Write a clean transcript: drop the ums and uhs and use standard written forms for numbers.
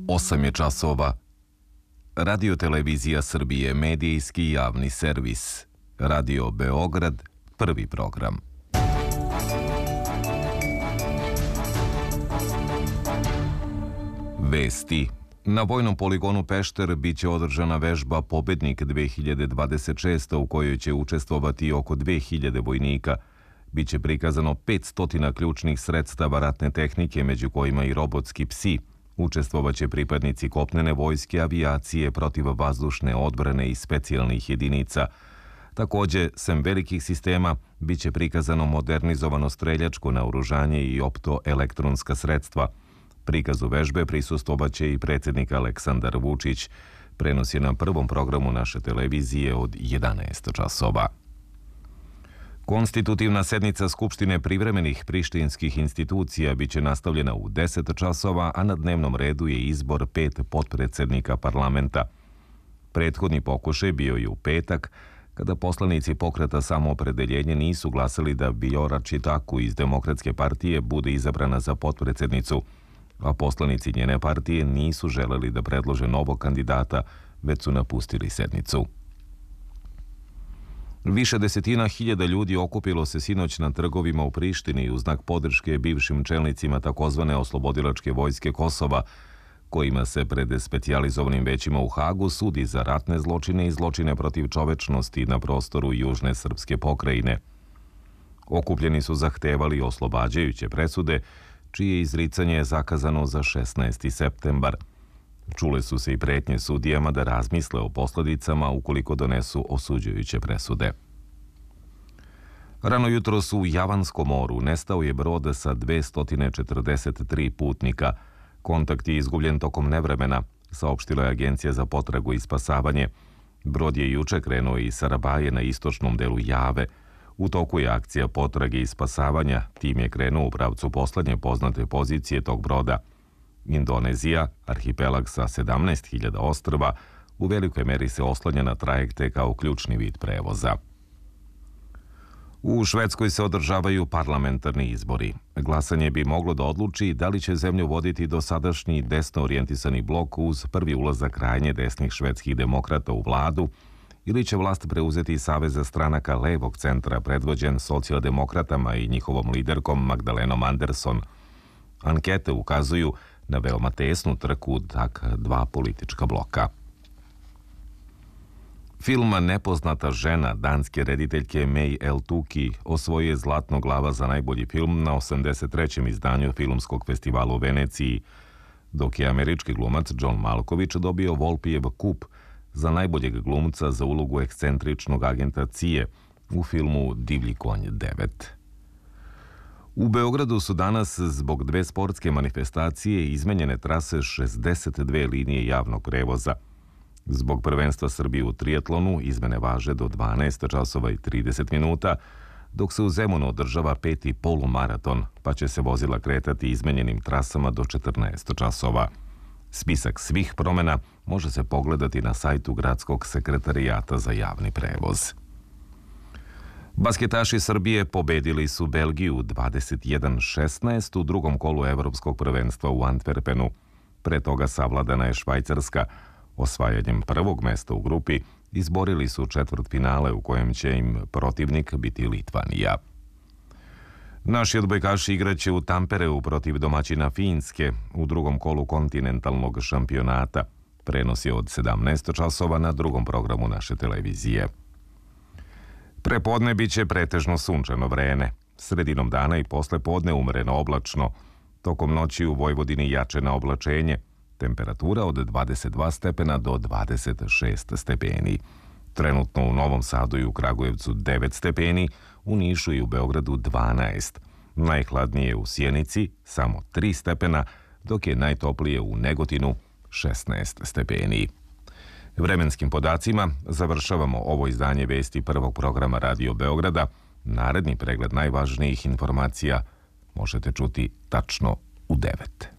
8 je časova. Radio Televizija Srbije, medijski javni servis. Radio Beograd, prvi program. Vesti. Na vojnom poligonu Pešter biće održana vežba Pobednik 2026. u kojoj će učestvovati oko 2000 vojnika. Biće prikazano 500 ključnih sredstava ratne tehnike, među kojima i robotski psi. Učestvovaće pripadnici kopnene vojske, avijacije, protivvazdušne odbrane i specijalnih jedinica. Takođe, sem velikih sistema, biće prikazano modernizovano streljačko naoružanje i optoelektronska sredstva. Prikazu vežbe prisustvovaće i predsjednik Aleksandar Vučić. Prenos je na prvom programu naše televizije od 11 časova. Konstitutivna sednica Skupštine privremenih prištinskih institucija biće nastavljena u 10 časova, a na dnevnom redu je izbor 5 potpredsednika parlamenta. Prethodni pokušaj bio je u petak, kada poslanici Pokreta Samoopredeljenje nisu glasali da Vijora Čitaku iz Demokratske partije bude izabrana za potpredsednicu, a poslanici njene partije nisu želeli da predlože novog kandidata, već su napustili sednicu. Više desetina hiljada ljudi okupilo se sinoć na trgovima u Prištini u znak podrške bivšim čelnicima takozvane oslobodilačke vojske Kosova, kojima se pred specijalizovanim većima u Hagu sudi za ratne zločine i zločine protiv čovečnosti na prostoru južne srpske pokrajine. Okupljeni su zahtevali oslobađajuće presude, čije izricanje je zakazano za 16. septembar. Čule su se i pretnje sudijama da razmisle o posledicama ukoliko donesu osuđujuće presude. Rano jutros u Javanskom moru nestao je brod sa 243 putnika. Kontakt je izgubljen tokom nevremena, saopštila je Agencija za potragu i spasavanje. Brod je juče krenuo iz Sarabaje na istočnom delu Jave. U toku je akcija potrage i spasavanja, tim je krenuo u pravcu poslednje poznate pozicije tog broda. Indonezija, arhipelag sa 17.000 ostrva, u velikoj meri se oslanja na trajekte kao ključni vid prevoza. U Švedskoj se održavaju parlamentarni izbori. Glasanje bi moglo da odluči da li će zemlju voditi dosadašnji desno orijentisani blok uz prvi ulazak krajnje desnih švedskih demokrata u vladu, ili će vlast preuzeti saveza stranaka levog centra predvođen socijaldemokratama i njihovom liderkom Magdalenom Andersson. Ankete ukazuju na veoma tesnu trku dva politička bloka. Film Nepoznata žena danske rediteljke May El-Tuki osvojio je Zlatno glava za najbolji film na 83. izdanju Filmskog festivala u Veneciji, dok je američki glumac John Malkovich dobio Volpijev kup za najboljeg glumca za ulogu ekscentričnog agenta CIA u filmu Divlji konj 9. U Beogradu su danas zbog dve sportske manifestacije izmenjene trase 62 linije javnog prevoza. Zbog prvenstva Srbije u triatlonu izmene važe do 12 časova i 30 minuta, dok se u Zemunu održava 5. polumaraton, pa će se vozila kretati izmenjenim trasama do 14 časova. Spisak svih promena može se pogledati na sajtu Gradskog sekretarijata za javni prevoz. Basketaši Srbije pobedili su Belgiju 21-16 u drugom kolu Evropskog prvenstva u Antwerpenu. Pre toga savladana je Švajcarska. Osvajanjem prvog mesta u grupi izborili su četvrtfinale u kojem će im protivnik biti Litvanija. Naši odbojkaši igraće u Tampereu protiv domaćina Finske u drugom kolu kontinentalnog šampionata. Prenos je od 17 časova na drugom programu naše televizije. Prepodne biće pretežno sunčano vreme. Sredinom dana i posle podne umreno oblačno. Tokom noći u Vojvodini jače na oblačenje. Temperatura od 22 stepena do 26 stepeni. Trenutno u Novom Sadu i u Kragujevcu 9 stepeni, u Nišu i u Beogradu 12. Najhladnije u Sjenici samo 3 stepena, dok je najtoplije u Negotinu 16 stepeni. Vremenskim podacima završavamo ovo izdanje vesti prvog programa Radio Beograda. Naredni pregled najvažnijih informacija možete čuti tačno u 9.